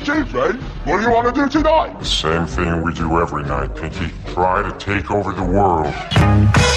achievement? What do you want to do tonight? The same thing we do every night, Pinky. Try to take over the world.